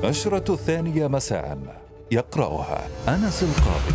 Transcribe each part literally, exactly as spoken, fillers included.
نشرة الثانية مساء، يقرأها أنس القاضي.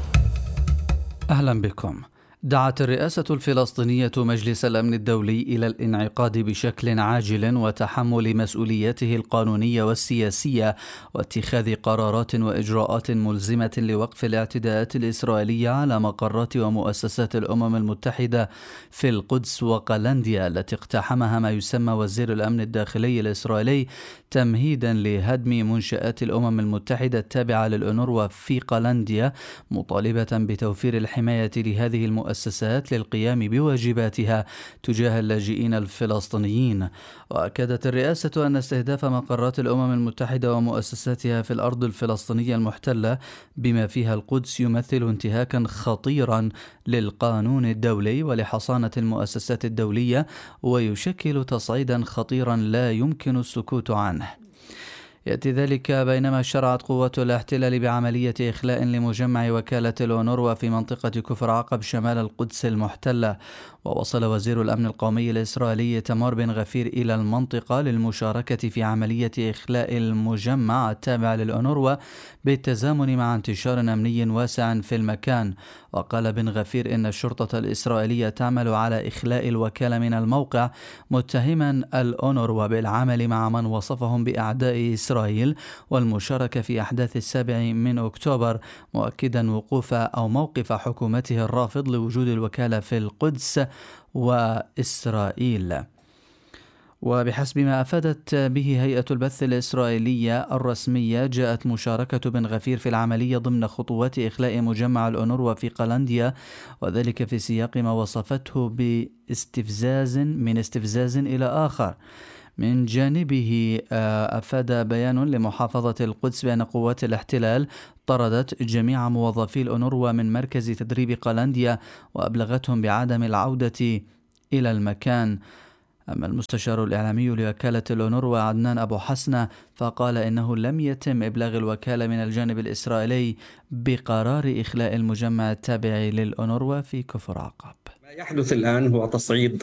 أهلا بكم. دعت الرئاسة الفلسطينية مجلس الأمن الدولي إلى الانعقاد بشكل عاجل وتحمل مسؤولياته القانونية والسياسية واتخاذ قرارات وإجراءات ملزمة لوقف الاعتداءات الإسرائيلية على مقرات ومؤسسات الأمم المتحدة في القدس وقلنديا التي اقتحمها ما يسمى وزير الأمن الداخلي الإسرائيلي تمهيدا لهدم منشآت الأمم المتحدة التابعة للأونروا في قلنديا، مطالبة بتوفير الحماية لهذه المؤسسات المؤسسات للقيام بواجباتها تجاه اللاجئين الفلسطينيين. وأكدت الرئاسة أن استهداف مقرات الأمم المتحدة ومؤسساتها في الأرض الفلسطينية المحتلة بما فيها القدس يمثل انتهاكا خطيرا للقانون الدولي ولحصانة المؤسسات الدولية، ويشكل تصعيدا خطيرا لا يمكن السكوت عنه. يأتي ذلك بينما شرعت قوات الاحتلال بعملية إخلاء لمجمع وكالة الأونروا في منطقة كفر عقب شمال القدس المحتلة. ووصل وزير الأمن القومي الإسرائيلي تامر بن غفير إلى المنطقة للمشاركة في عملية إخلاء المجمع التابع للأونروا بالتزامن مع انتشار أمني واسع في المكان. وقال بن غفير إن الشرطة الإسرائيلية تعمل على إخلاء الوكالة من الموقع، متهما الأونروا بالعمل مع من وصفهم بأعداء إسرائيل والمشاركة في أحداث السابع من أكتوبر، مؤكدا وقوف أو موقف حكومته الرافض لوجود الوكالة في القدس وإسرائيل. وبحسب ما أفادت به هيئة البث الإسرائيلية الرسمية، جاءت مشاركة بن غفير في العملية ضمن خطوات إخلاء مجمع الأونروا في قلنديا، وذلك في سياق ما وصفته باستفزاز من استفزاز إلى آخر. من جانبه أفاد بيان لمحافظة القدس بأن قوات الاحتلال طردت جميع موظفي الأونروا من مركز تدريب قلنديا وأبلغتهم بعدم العودة إلى المكان. أما المستشار الإعلامي لوكالة الأونروا عدنان أبو حسنة فقال إنه لم يتم إبلاغ الوكالة من الجانب الإسرائيلي بقرار إخلاء المجمع التابع للأونروا في كفر عقب. ما يحدث الآن هو تصعيد